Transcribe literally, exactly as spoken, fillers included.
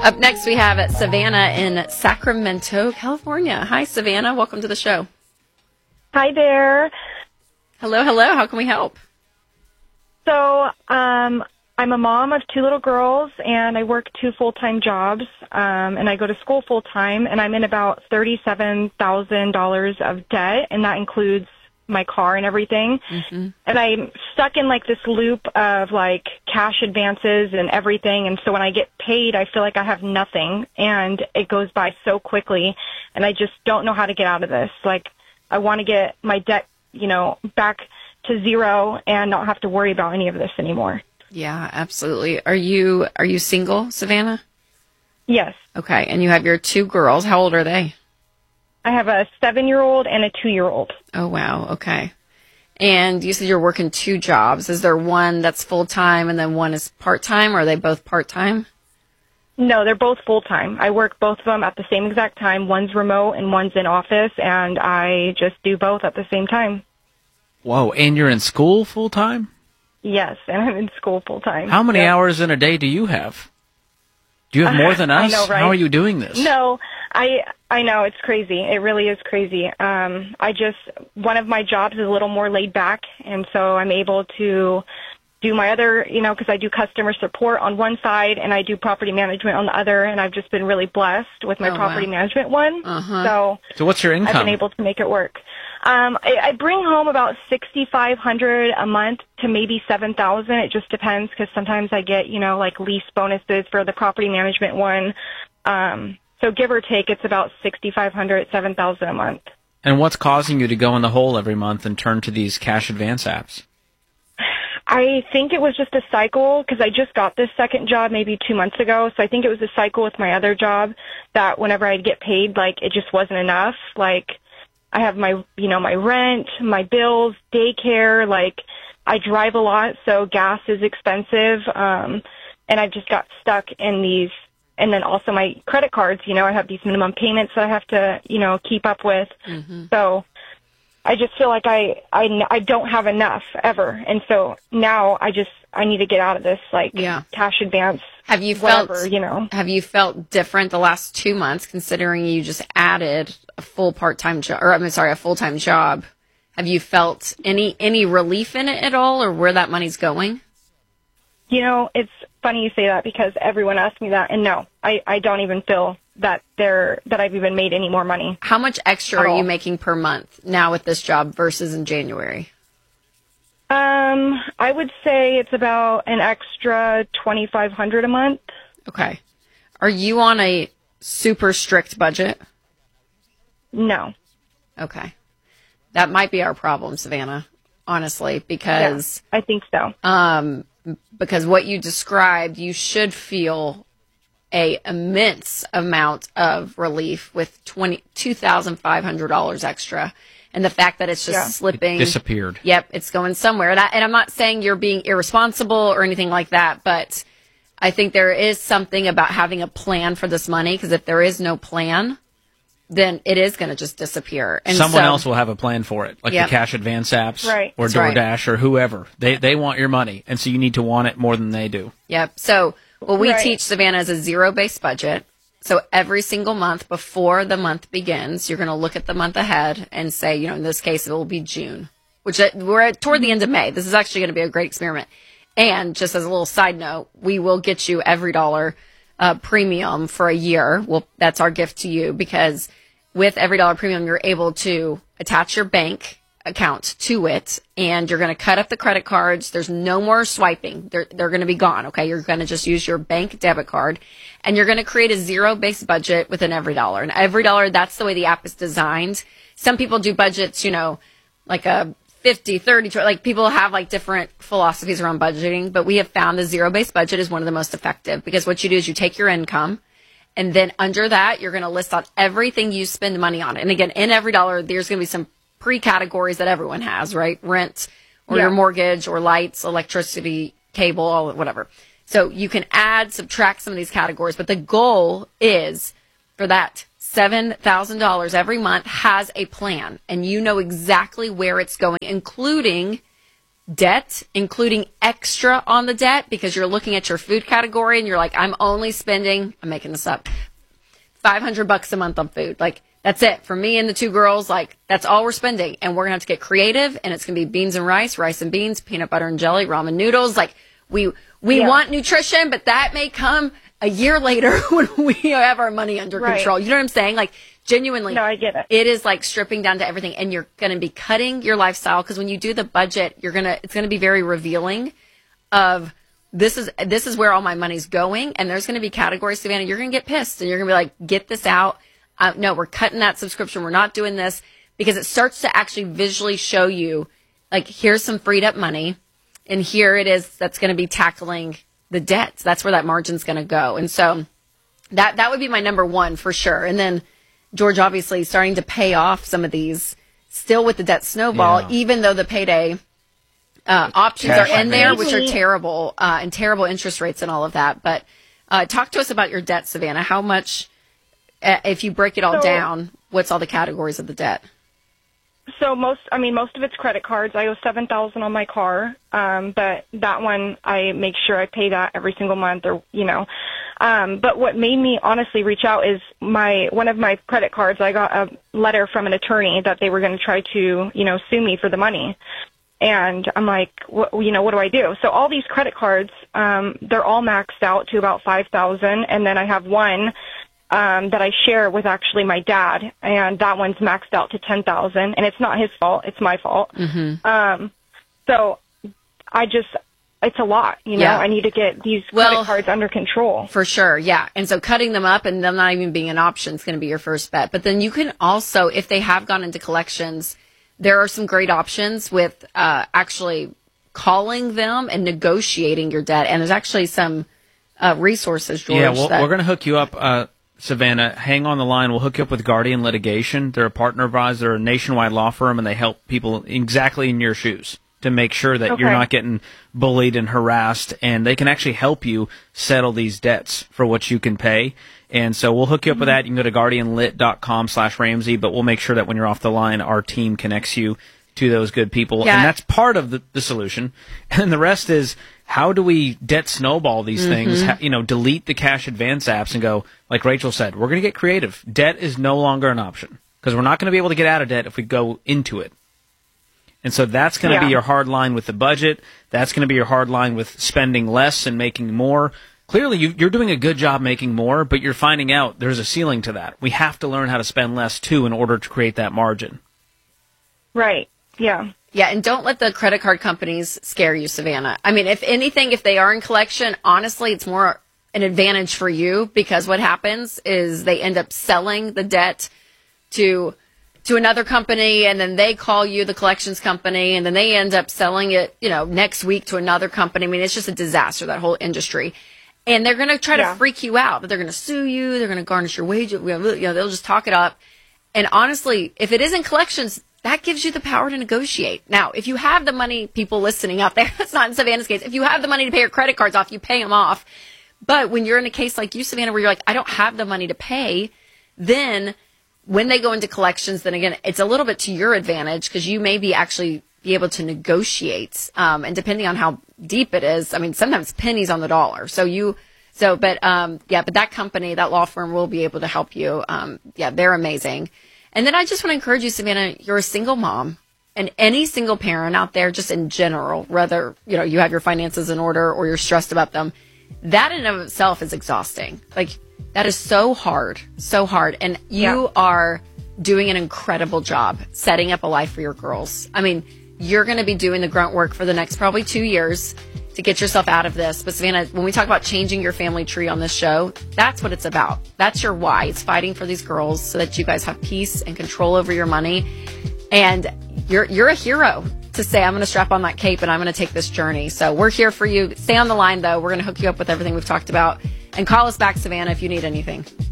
Up next, we have Savannah in Sacramento, California. Hi, Savannah. Welcome to the show. Hi there. Hello, hello. How can we help? So, um, I'm a mom of two little girls, and I work two full-time jobs, um, and I go to school full-time, and I'm in about thirty-seven thousand dollars of debt, and that includes my car and everything. Mm-hmm. And I'm stuck in like this loop of like cash advances and everything. And so when I get paid, I feel like I have nothing, and it goes by so quickly, and I just don't know how to get out of this. Like, I want to get my debt, you know, back to zero and not have to worry about any of this anymore. Yeah, absolutely. Are you, are you single, Savannah? Yes. Okay. And you have your two girls. How old are they? I have a seven-year-old and a two-year-old. Oh, wow. Okay. And you said you're working two jobs. Is there one that's full-time and then one is part-time, or are they both part-time? No, they're both full-time. I work both of them at the same exact time. One's remote and one's in office, and I just do both at the same time. Whoa, and you're in school full-time? Yes, and I'm in school full-time. How many yep. hours in a day do you have? Do you have more than us? I know, right? How are you doing this? No, I I know, it's crazy. It really is crazy. Um, I just, one of my jobs is a little more laid back, and so I'm able to do my other, you know, because I do customer support on one side and I do property management on the other, and I've just been really blessed with my oh, property wow. management one. Uh-huh. So, so what's your income? I've been able to make it work. Um, I, I bring home about sixty-five hundred dollars a month to maybe seven thousand dollars. It just depends, because sometimes I get, you know, like lease bonuses for the property management one. Um, so give or take, it's about sixty-five hundred dollars, seven thousand dollars a month. And what's causing you to go in the hole every month and turn to these cash advance apps? I think it was just a cycle, because I just got this second job maybe two months ago. So I think it was a cycle with my other job that whenever I'd get paid, like, it just wasn't enough. Like, I have my, you know, my rent, my bills, daycare, like, I drive a lot, so gas is expensive. Um, and I've just got stuck in these, and then also my credit cards, you know, I have these minimum payments that I have to, you know, keep up with. Mm-hmm. So I just feel like I, I, I don't have enough ever. And so now I just, I need to get out of this, like, yeah. cash advance. Have you whatever, felt, you know, have you felt different the last two months, considering you just added a full part-time job, or I'm sorry, a full-time job? Have you felt any, any relief in it at all, or where that money's going? You know, it's funny you say that, because everyone asks me that, and no, I, I don't even feel that there, that I've even made any more money. How much extra are you making per month now with this job versus in January? Um, I would say it's about an extra twenty-five hundred dollars a month. Okay. Are you on a super strict budget? No. Okay. That might be our problem, Savannah, honestly, because yeah, I think so. Um, because what you described, you should feel a immense amount of relief with twenty two thousand five hundred dollars extra. And the fact that it's just yeah. slipping. It disappeared. Yep, it's going somewhere. And, I, and I'm not saying you're being irresponsible or anything like that, but I think there is something about having a plan for this money, because if there is no plan, then it is going to just disappear. And someone so, else will have a plan for it, like yep. the cash advance apps right. or That's DoorDash right. or whoever. They they want your money, and so you need to want it more than they do. Yep. So what we right. teach, Savannah, is a zero-based budget. So every single month before the month begins, you're going to look at the month ahead and say, you know, in this case, it will be June, which we're at toward the end of May. This is actually going to be a great experiment. And just as a little side note, we will get you Every Dollar uh, premium for a year. Well, that's our gift to you, because with Every Dollar premium, you're able to attach your bank account to it, and you're going to cut up the credit cards. There's no more swiping. They're, they're going to be gone. Okay. You're going to just use your bank debit card, and you're going to create a zero based budget with an Every Dollar. And Every Dollar, that's the way the app is designed. Some people do budgets, you know, like a fifty, thirty, like people have like different philosophies around budgeting, but we have found the zero based budget is one of the most effective, because what you do is you take your income, and then under that, you're going to list out everything you spend money on. And again, in Every Dollar, there's going to be some pre-categories that everyone has, right? Rent, or yeah. your mortgage, or lights, electricity, cable, all whatever. So you can add, subtract some of these categories, but the goal is for that seven thousand dollars every month has a plan, and you know exactly where it's going, including debt, including extra on the debt, because you're looking at your food category and you're like, I'm only spending, I'm making this up, five hundred bucks a month on food. Like, that's it. For me and the two girls, like, that's all we're spending. And we're going to have to get creative, and it's going to be beans and rice, rice and beans, peanut butter and jelly, ramen noodles. Like, we, we yeah. want nutrition, but that may come a year later when we have our money under right. control. You know what I'm saying? Like, genuinely, no, I get it. It is like stripping down to everything, and you're going to be cutting your lifestyle, because when you do the budget, you're going to, it's going to be very revealing of this is, this is where all my money's going. And there's going to be categories, Savannah, you're going to get pissed, and you're going to be like, get this out. Uh, no, we're cutting that subscription. We're not doing this, because it starts to actually visually show you, like, here's some freed up money, and here it is that's going to be tackling the debts. That's where that margin's going to go. And so that, that would be my number one for sure. And then George, obviously starting to pay off some of these still with the debt snowball, yeah. even though the payday uh, options Cash are in there, advance. which are terrible, uh, and terrible interest rates and all of that. But uh, talk to us about your debt, Savannah. How much, uh, if you break it all So, down, what's all the categories of the debt? So most, I mean, most of it's credit cards. I owe seven thousand on my car, um, but that one I make sure I pay that every single month, or you know. Um, but what made me honestly reach out is my one of my credit cards. I got a letter from an attorney that they were going to try to, you know, sue me for the money, and I'm like, what, you know, what do I do? So all these credit cards, um, they're all maxed out to about five thousand, and then I have one. Um, that I share with actually my dad, and that one's maxed out to ten thousand, and it's not his fault, it's my fault. Mm-hmm. Um, so I just, it's a lot, you know, Yeah. I need to get these Well, credit cards under control. For sure, yeah. And so cutting them up and them not even being an option is going to be your first bet. But then you can also, if they have gone into collections, there are some great options with uh, actually calling them and negotiating your debt. And there's actually some uh, resources, George. Yeah, well, that, we're going to hook you up, uh, Savannah. Hang on the line. We'll hook you up with Guardian Litigation. They're a partner of ours. They're a nationwide law firm, and they help people exactly in your shoes to make sure that Okay. you're not getting bullied and harassed, and they can actually help you settle these debts for what you can pay. And so we'll hook you up with that. You can go to guardianlit.com slash Ramsey, but we'll make sure that when you're off the line, our team connects you to those good people. Yeah. And that's part of the, the solution. And the rest is, how do we debt snowball these Mm-hmm. things? Ha- you know, delete the cash advance apps and go, like Rachel said, we're going to get creative. Debt is no longer an option, because we're not going to be able to get out of debt if we go into it. And so that's going to Yeah. be your hard line with the budget. That's going to be your hard line with spending less and making more. Clearly, you, you're doing a good job making more, but you're finding out there's a ceiling to that. We have to learn how to spend less, too, in order to create that margin. Right, yeah. Yeah, and don't let the credit card companies scare you, Savannah. I mean, if anything, if they are in collection, honestly, it's more an advantage for you, because what happens is they end up selling the debt to to another company, and then they call you, the collections company, and then they end up selling it, you know, next week to another company. I mean, it's just a disaster, that whole industry. And they're going to try Yeah. to freak you out, that they're going to sue you, they're going to garnish your wages, you know, they'll just talk it up. And honestly, if it is in collections, that gives you the power to negotiate. Now, if you have the money, people listening out there, that's not in Savannah's case. If you have the money to pay your credit cards off, you pay them off. But when you're in a case like you, Savannah, where you're like, I don't have the money to pay, then when they go into collections, then again, it's a little bit to your advantage, because you may be actually be able to negotiate. Um, and depending on how deep it is, I mean, sometimes pennies on the dollar. So you, so, but, um, yeah, but that company, that law firm will be able to help you. Um, yeah, they're amazing. And then I just want to encourage you, Savannah, you're a single mom, and any single parent out there, just in general, whether, you know, you have your finances in order or you're stressed about them, that in and of itself is exhausting. Like, that is so hard, so hard. And you Yeah. are doing an incredible job setting up a life for your girls. I mean, you're going to be doing the grunt work for the next probably two years to get yourself out of this. But Savannah, when we talk about changing your family tree on this show, that's what it's about. That's your why. It's fighting for these girls so that you guys have peace and control over your money. And you're you're a hero to say, I'm going to strap on that cape and I'm going to take this journey. So we're here for you. Stay on the line, though. We're going to hook you up with everything we've talked about. And call us back, Savannah, if you need anything.